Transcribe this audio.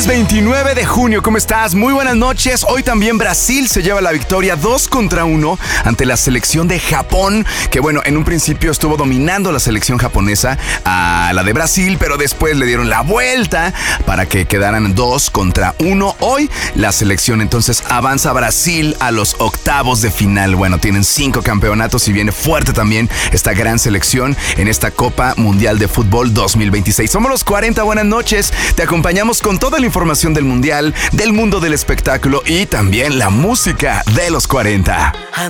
Lunes 29 de junio, ¿cómo estás? Muy buenas noches. Hoy también Brasil se lleva la victoria 2-1 ante la selección de Japón, que bueno, en un principio estuvo dominando la selección japonesa a la de Brasil, pero después le dieron la vuelta para que quedaran 2-1. Hoy la selección entonces avanza a Brasil a los octavos de final. Bueno, tienen 5 campeonatos y viene fuerte también esta gran selección en esta Copa Mundial de Fútbol 2026. Somos los 40, buenas noches. Te acompañamos con toda la información del Mundial, del mundo del espectáculo y también la música de los 40.